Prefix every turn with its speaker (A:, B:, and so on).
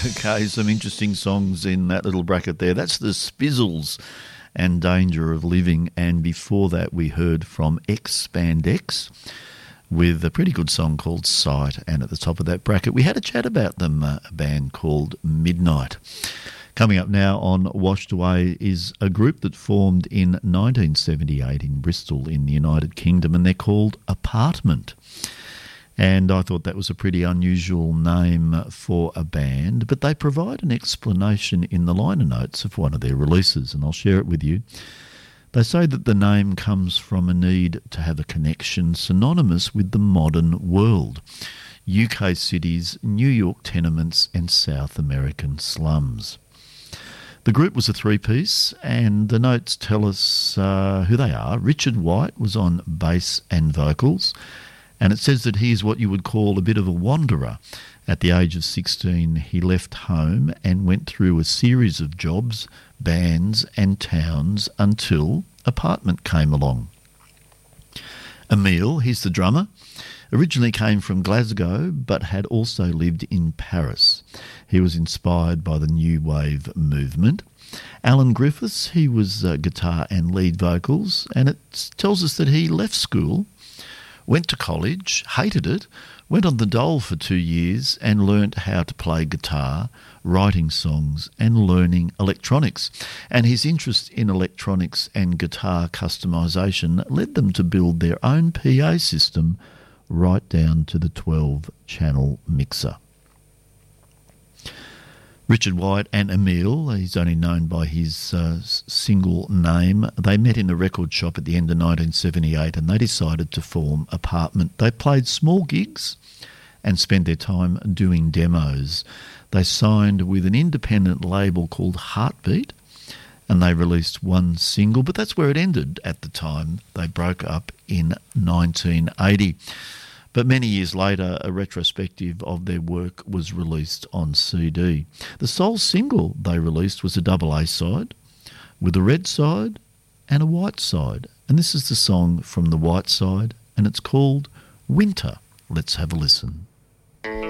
A: Okay, some interesting songs in that little bracket there. That's the Spizzles and Danger of Living. And before that, we heard from X-Spandex with a pretty good song called Sight. And at the top of that bracket, we had a chat about them, a band called Midnight. Coming up now on Washed Away is a group that formed in 1978 in Bristol in the United Kingdom, and they're called Apartment. And I thought that was a pretty unusual name for a band, but they provide an explanation in the liner notes of one of their releases, and I'll share it with you. They say that the name comes from a need to have a connection synonymous with the modern world, UK cities, New York tenements and South American slums. The group was a three-piece, and the notes tell us who they are. Richard White was on bass and vocals, and it says that he is what you would call a bit of a wanderer. At the age of 16, he left home and went through a series of jobs, bands and towns until Apartment came along. Emile, he's the drummer, originally came from Glasgow but had also lived in Paris. He was inspired by the New Wave movement. Alan Griffiths, he was guitar and lead vocals, and it tells us that he left school, went to college, hated it, went on the dole for 2 years and learnt how to play guitar, writing songs and learning electronics. And his interest in electronics and guitar customisation led them to build their own PA system right down to the 12-channel mixer. Richard White and Emile, he's only known by his single name, they met in a record shop at the end of 1978 and they decided to form Apartment. They played small gigs and spent their time doing demos. They signed with an independent label called Heartbeat and they released one single, but that's where it ended at the time. They broke up in 1980. But many years later, a retrospective of their work was released on CD. The sole single they released was a double A-side, with a red side and a white side. And this is the song from the white side, and it's called Winter. Let's have a listen.